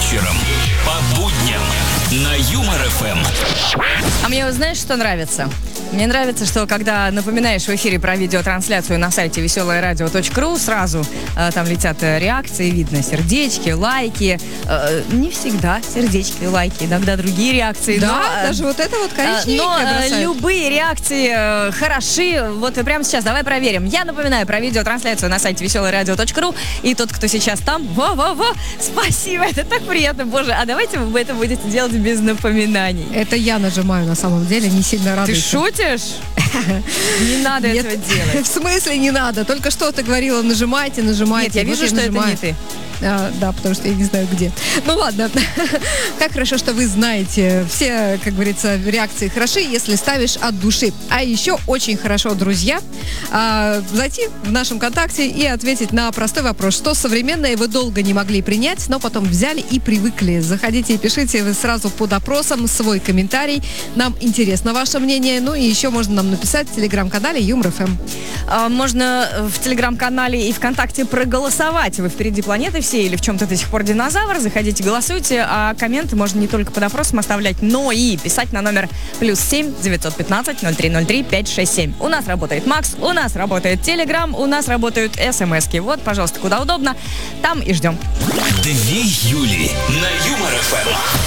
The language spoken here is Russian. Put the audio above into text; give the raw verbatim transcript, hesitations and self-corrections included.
вечером по будням на Юмор эф эм. А мне, вот знаешь, что нравится? Мне нравится, что когда напоминаешь в эфире про видеотрансляцию на сайте веселое радио точка ру, сразу э, там летят э, реакции, видно сердечки, лайки. Э, не всегда сердечки, лайки, иногда другие реакции. Да, но, э, даже вот это вот коричневенькое Но э, бросает. любые реакции э, хороши. Вот прямо сейчас давай проверим. Я напоминаю про видеотрансляцию на сайте веселое радио точка ру. И тот, кто сейчас там, во-во-во, спасибо, это так приятно, боже. А давайте вы это будете делать без напоминаний. Это я нажимаю на самом деле, не сильно Ты радуйся. шутишь? Не надо Нет, этого делать. в смысле не надо? Только что ты говорила, нажимайте, нажимайте. Нет, я Вот вижу, что это нажимаю. не ты. А, да, потому что я не знаю где. Ну ладно. Как хорошо, что вы знаете. Все, как говорится, реакции хороши, если ставишь от души. А еще очень хорошо, друзья, а, зайти в нашем КонТакте и ответить на простой вопрос. Что современное вы долго не могли принять, но потом взяли и привыкли. Заходите и пишите вы сразу под опросом свой комментарий. Нам интересно ваше мнение. Ну и еще можно нам написать в телеграм-канале Юмор эф эм. А, можно в телеграм-канале и ВКонтакте проголосовать. Вы впереди планеты все или в чем-то до сих пор динозавр. Заходите, голосуйте. А комменты можно не только под опросом оставлять, но и писать на номер плюс семь девятьсот пятнадцать ноль три ноль три пять шесть семь. У нас работает Макс, у нас работает Телеграм, у нас работают смски. Вот, пожалуйста, куда удобно, там и ждем. Две Юли на Юмор эф эм.